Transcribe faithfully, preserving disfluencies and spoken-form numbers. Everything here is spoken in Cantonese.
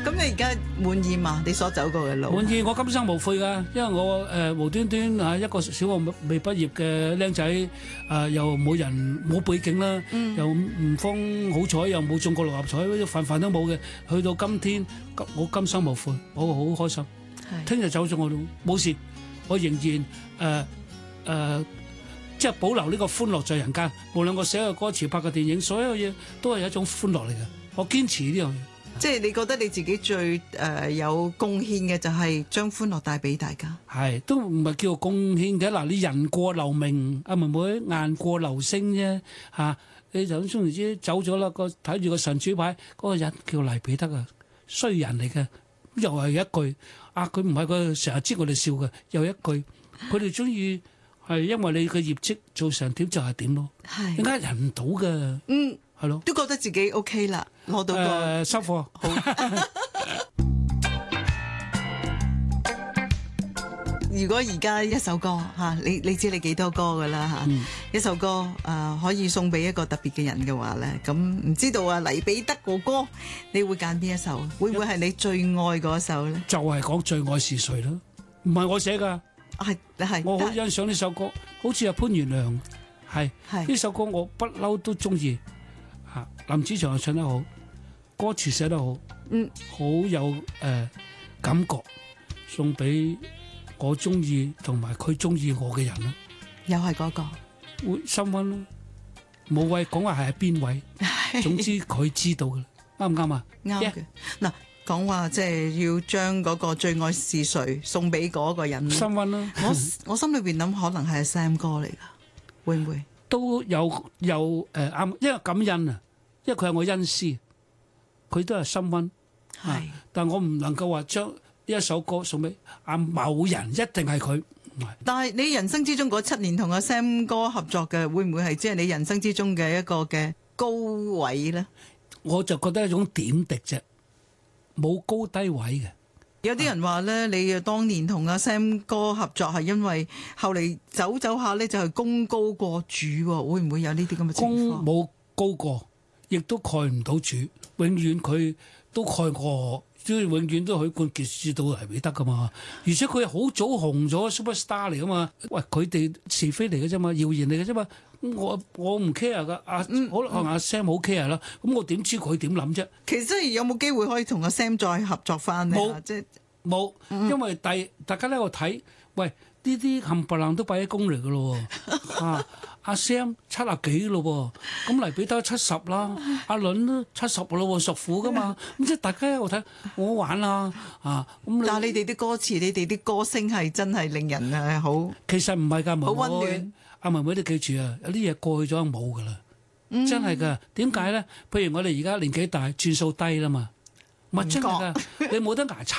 咁你而家滿意嘛？你所走過嘅路？ 滿意，我今生無悔㗎，因為我誒、呃、無端端啊一個小學未畢業嘅僆仔，啊、呃、又冇人冇背景啦，嗯、又唔方好彩，又冇中過六合彩，份份都冇嘅，去到今天，我今生無悔，我好開心。聽日走咗我都冇事，我仍然誒誒、呃呃、即係保留呢個歡樂在人間。無論我寫嘅歌詞、拍嘅電影，所有嘢都係一種歡樂嚟嘅。我堅持呢樣嘢。 即係你覺得你自己最誒、呃、有貢獻嘅就係將歡樂帶俾大家。係都唔係叫做貢獻嘅。嗱，你人過留名，阿妹妹雁過留聲啫嚇。你就總言之走咗啦，個睇住個神主牌嗰、嗰個人叫黎彼得啊，衰人嚟嘅。又係一句啊！佢唔係佢成日知我哋笑嘅，又一句佢哋中意係因為你嘅業績做成點就係點咯，點解人唔到嘅？嗯，係咯，都覺得自己 OK 啦，攞到個、呃、收貨好。如果而家一首歌嚇，你你知你幾多歌㗎啦嚇，嗯、一首歌誒、呃、可以送俾一個特別嘅人嘅話咧，咁唔知道啊黎彼得哥哥，你會揀邊一首？會唔會係你最愛嗰首咧？就係講最愛是誰咯，唔係我寫㗎，係係我好欣賞呢首歌，好似係潘源良，係係呢首歌我不嬲都中意嚇，林子祥又唱得好，歌詞寫得好，嗯，好有誒、呃、感覺，送俾我中意同埋佢中意我嘅人咯，又係嗰個會心溫咯，冇謂講話係邊位，總之佢知道嘅，啱唔啱啊？啱嘅。嗱，講話即係要將嗰個最愛是誰送俾嗰個人，心溫咯。我我心裏邊諗可能係 Sam 哥嚟噶，會唔會？都有有誒啱，因為感恩啊，因為佢係我恩師，佢都係心溫，係，但我唔能夠話將呢一首歌送俾阿某人，一定係佢。但係你人生之中嗰七年同阿 Sam 哥合作嘅，會唔會係即係你人生之中嘅一個嘅高位咧？我就覺得係一種點滴啫，冇高低位嘅。有啲人話咧，你啊當年同阿 Sam 哥合作係因為後嚟走走下咧就係功高過主，會唔會有呢啲咁嘅情況？功冇高過，亦都蓋唔到主，永遠佢都蓋過我。即係永遠都許冠傑知道係咪得噶嘛？而且佢係好早紅咗 superstar 嚟噶嘛？喂，佢哋是非嚟嘅啫嘛，謠言嚟嘅啫嘛。我我唔 care 噶，阿、啊嗯、可能阿 Sam 好 care 啦。咁我點知佢點諗啫？其實有冇機會可以同阿 Sam 再合作翻呢？冇，即係冇，因為第大家喺度睇，喂呢啲冚唪唥都擺喺工嚟噶咯喎。啊阿 Sam 七啊幾咯喎，咁黎彼得七十啦，阿倫都七十咯喎，屬虎噶嘛，咁即係大家喺度睇，我玩啦啊！咁但係你哋啲歌詞，你哋啲歌聲係真係令人誒好。其實唔係㗎，好溫暖。阿妹妹你記住啊，有啲嘢過去咗就冇㗎啦，嗯、真係㗎。點解咧？譬如我哋而家年紀大，轉數低啦嘛，咪真係㗎，你冇得捱七